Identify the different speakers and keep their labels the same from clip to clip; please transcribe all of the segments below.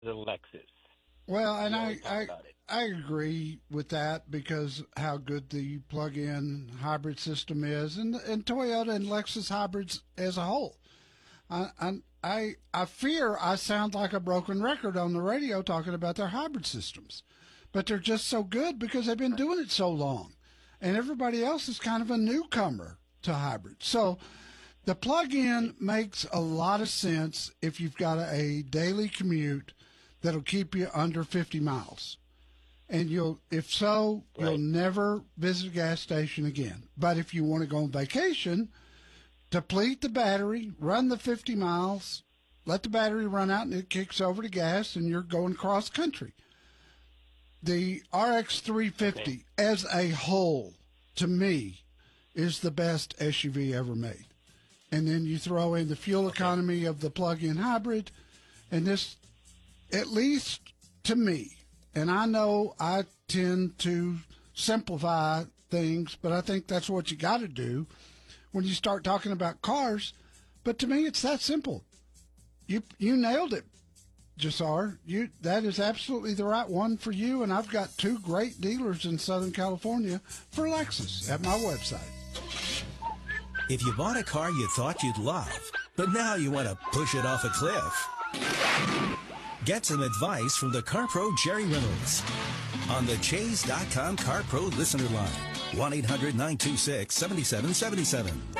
Speaker 1: the Lexus.
Speaker 2: Well, and
Speaker 1: We always talk about it.
Speaker 2: I agree with that because how good the plug-in hybrid system is, and Toyota and Lexus hybrids as a whole. I fear I sound like a broken record on the radio talking about their hybrid systems, but they're just so good because they've been doing it so long, and everybody else is kind of a newcomer to hybrid. So the plug-in makes a lot of sense if you've got a daily commute that'll keep you under 50 miles. And you'll never visit a gas station again. But if you want to go on vacation, deplete the battery, run the 50 miles, let the battery run out and it kicks over to gas and you're going cross country. The RX 350 as a whole, to me, is the best SUV ever made. And then you throw in the fuel economy of the plug-in hybrid, and this, at least to me, and I know I tend to simplify things, but I think that's what you got to do when you start talking about cars. But to me, it's that simple. You nailed it, Jasar. That is absolutely the right one for you, and I've got two great dealers in Southern California for Lexus at my website.
Speaker 3: If you bought a car you thought you'd love, but now you want to push it off a cliff, get some advice from the CarPro Jerry Reynolds on the Chase.com CarPro listener line. 1-800-926-7777.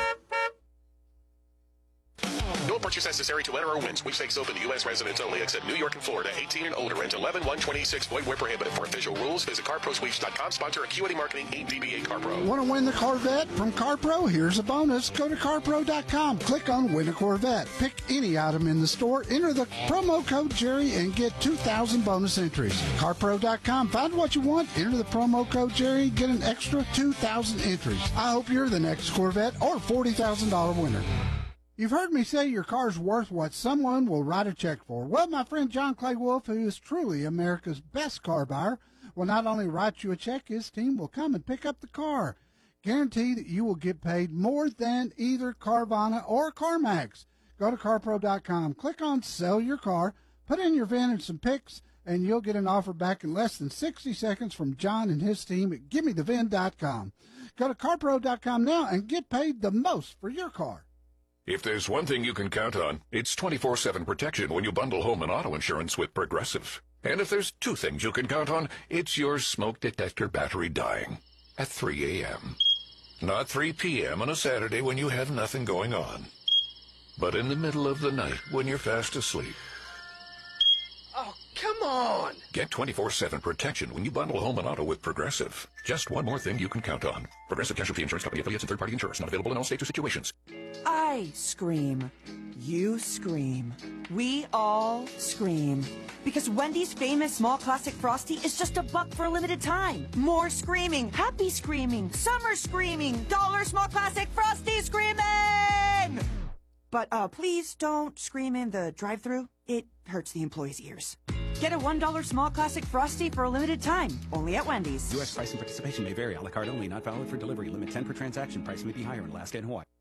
Speaker 4: No purchase necessary to enter or win. Sweepstakes open to U.S. residents only, except New York and Florida. 18 and older. Rent 11-126. Void where prohibited. For official rules, visit CarProSweeps.com. Sponsor Acuity Marketing, 8 DBA CarPro.
Speaker 2: Want to win the Corvette from CarPro? Here's a bonus. Go to CarPro.com. Click on Win a Corvette. Pick any item in the store. Enter the promo code Jerry and get 2,000 bonus entries. CarPro.com. Find what you want. Enter the promo code Jerry. Get an extra 2,000 entries. I hope you're the next Corvette or $40,000 winner. You've heard me say your car's worth what someone will write a check for. Well, my friend John Clay Wolf, who is truly America's best car buyer, will not only write you a check, his team will come and pick up the car. Guarantee that you will get paid more than either Carvana or CarMax. Go to CarPro.com, click on Sell Your Car, put in your VIN and some pics, and you'll get an offer back in less than 60 seconds from John and his team at GiveMeTheVIN.com. Go to CarPro.com now and get paid the most for your car.
Speaker 5: If there's one thing you can count on, it's 24/7 protection when you bundle home and auto insurance with Progressive. And if there's two things you can count on, it's your smoke detector battery dying at 3 a.m. Not 3 p.m. on a Saturday when you have nothing going on, but in the middle of the night when you're fast asleep.
Speaker 6: Oh, come on!
Speaker 5: Get 24/7 protection when you bundle home and auto with Progressive. Just one more thing you can count on. Progressive Casualty Insurance Company, affiliates, and third-party insurers. Not available in all states or situations.
Speaker 7: I scream. You scream. We all scream. Because Wendy's famous small classic Frosty is just $1 for a limited time. More screaming. Happy screaming. Summer screaming. Dollar small classic Frosty screaming! But please don't scream in the drive-thru. It hurts the employees' ears. Get a $1 small classic Frosty for a limited time, only at Wendy's.
Speaker 8: U.S. price and participation may vary. A la carte only, not valid for delivery. Limit 10 per transaction. Price may be higher in Alaska and Hawaii.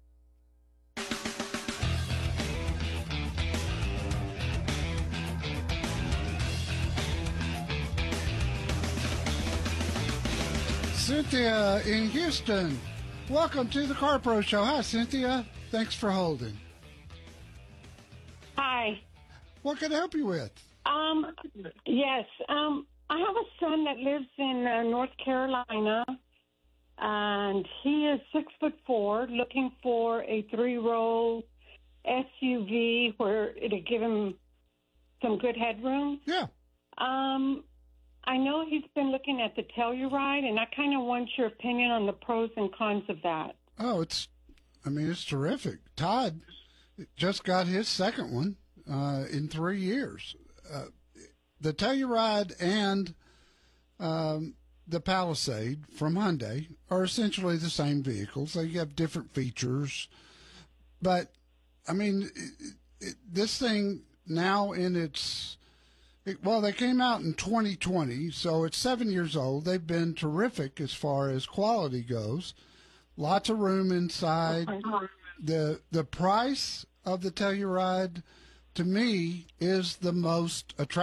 Speaker 2: Cynthia in Houston, welcome to the Car Pro Show. Hi, Cynthia. Thanks for holding.
Speaker 9: Hi.
Speaker 2: What can I help you with?
Speaker 9: Yes. I have a son that lives in North Carolina, and he is 6'4", looking for a 3-row SUV where it'll give him some good headroom.
Speaker 2: Yeah.
Speaker 9: I know he's been looking at the Telluride, and I kind of want your opinion on the pros and cons of that.
Speaker 2: Oh, it's terrific. Todd just got his second one in 3 years. The Telluride and the Palisade from Hyundai are essentially the same vehicles. They have different features. But, I mean, this thing now in its... Well, they came out in 2020, so it's 7 years old. They've been terrific as far as quality goes. Lots of room inside. The price of the Telluride to me, is the most attractive